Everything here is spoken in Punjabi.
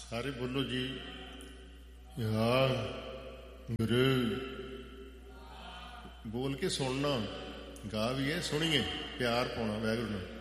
ਸਾਰੇ ਬੋਲੋ ਜੀ। ਯਾ ਗੁਰੂ ਬੋਲ ਕੇ ਸੁਣਨਾ, ਗਾ ਵੀ ਹੈ, ਸੁਣੀਏ, ਪਿਆਰ ਪਾਉਣਾ ਵਾਹਿਗੁਰੂ ਨੂੰ।